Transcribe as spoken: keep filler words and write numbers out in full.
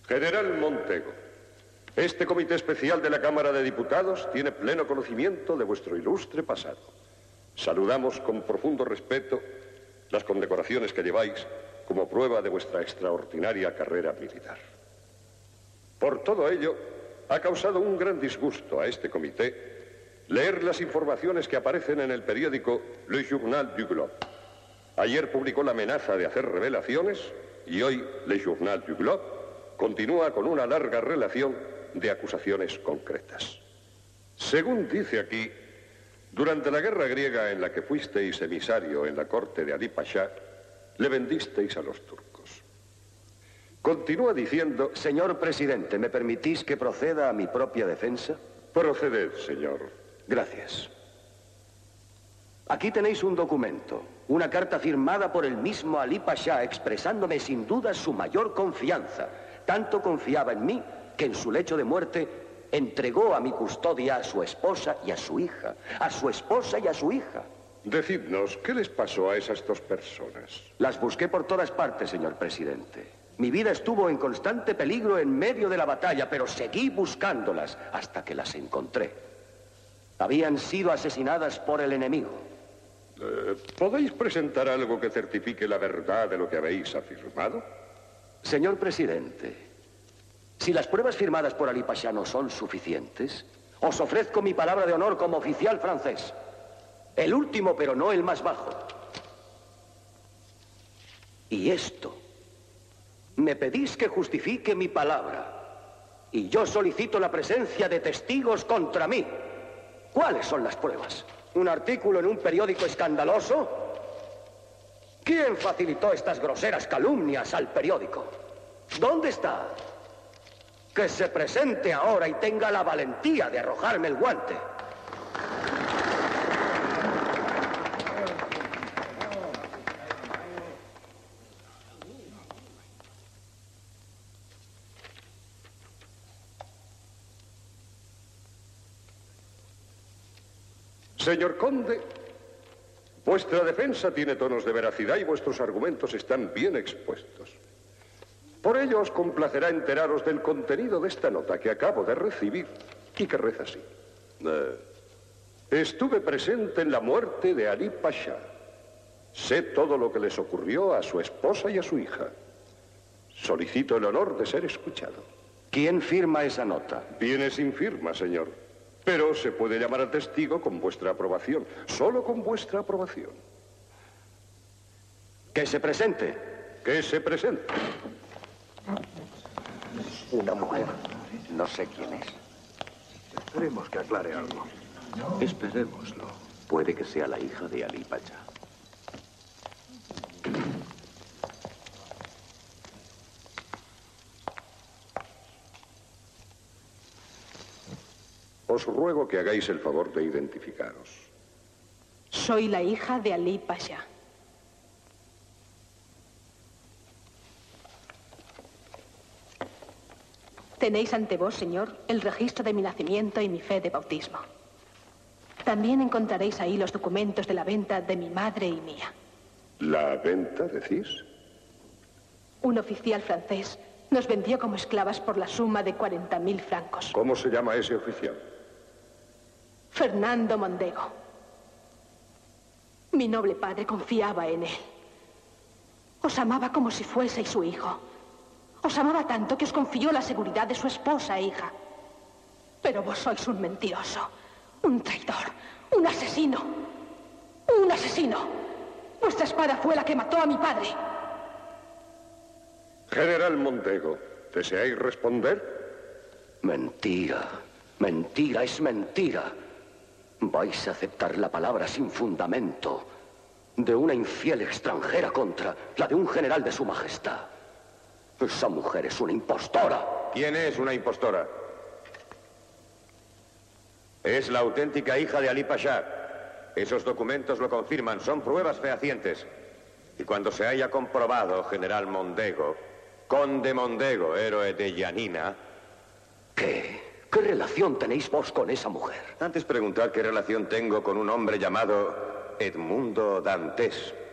General Montego, este comité especial de la Cámara de Diputados tiene pleno conocimiento de vuestro ilustre pasado. Saludamos con profundo respeto las condecoraciones que lleváis como prueba de vuestra extraordinaria carrera militar. Por todo ello, ha causado un gran disgusto a este comité leer las informaciones que aparecen en el periódico Le Journal du Globe. Ayer publicó la amenaza de hacer revelaciones y hoy Le Journal du Globe continúa con una larga relación de acusaciones concretas. Según dice aquí, durante la guerra griega en la que fuisteis emisario en la corte de Ali Pasha, le vendisteis a los turcos. Continúa diciendo... Señor presidente, ¿me permitís que proceda a mi propia defensa? Proceded, señor. Gracias. Aquí tenéis un documento, una carta firmada por el mismo Ali Pasha, expresándome sin duda su mayor confianza. Tanto confiaba en mí que en su lecho de muerte entregó a mi custodia a su esposa y a su hija. A su esposa y a su hija. Decidnos, ¿qué les pasó a esas dos personas? Las busqué por todas partes, señor presidente. Mi vida estuvo en constante peligro en medio de la batalla, pero seguí buscándolas hasta que las encontré. Habían sido asesinadas por el enemigo. Eh, ¿Podéis presentar algo que certifique la verdad de lo que habéis afirmado? Señor presidente, si las pruebas firmadas por Ali Pasha no son suficientes, os ofrezco mi palabra de honor como oficial francés. El último, pero no el más bajo. Y esto, me pedís que justifique mi palabra, y yo solicito la presencia de testigos contra mí. ¿Cuáles son las pruebas? ¿Un artículo en un periódico escandaloso? ¿Quién facilitó estas groseras calumnias al periódico? ¿Dónde está? Que se presente ahora y tenga la valentía de arrojarme el guante. Señor conde, vuestra defensa tiene tonos de veracidad y vuestros argumentos están bien expuestos. Por ello os complacerá enteraros del contenido de esta nota que acabo de recibir y que reza así. Eh, estuve presente en la muerte de Ali Pasha. Sé todo lo que les ocurrió a su esposa y a su hija. Solicito el honor de ser escuchado. ¿Quién firma esa nota? Viene sin firma, señor. Pero se puede llamar a testigo con vuestra aprobación. Solo con vuestra aprobación. Que se presente. Que se presente. Una mujer. No sé quién es. Esperemos que aclare algo. Esperémoslo. Puede que sea la hija de Ali Pasha. Os ruego que hagáis el favor de identificaros. Soy la hija de Ali Pasha. Tenéis ante vos, señor, el registro de mi nacimiento y mi fe de bautismo. También encontraréis ahí los documentos de la venta de mi madre y mía. ¿La venta, decís? Un oficial francés nos vendió como esclavas por la suma de cuarenta mil francos. ¿Cómo se llama ese oficial? Fernando Mondego. Mi noble padre confiaba en él. Os amaba como si fueseis su hijo. Os amaba tanto que os confió la seguridad de su esposa e hija. Pero vos sois un mentiroso, un traidor, un asesino. ¡Un asesino! Vuestra espada fue la que mató a mi padre. General Mondego, ¿deseáis responder? Mentira. Mentira es mentira. Vais a aceptar la palabra sin fundamento de una infiel extranjera contra la de un general de su majestad. Esa mujer es una impostora. ¿Quién es una impostora? Es la auténtica hija de Ali Pasha. Esos documentos lo confirman, son pruebas fehacientes. Y cuando se haya comprobado, general Mondego, conde Mondego, héroe de Yanina... ¿Qué? ¿Qué relación tenéis vos con esa mujer? Antes preguntad qué relación tengo con un hombre llamado Edmundo Dantes.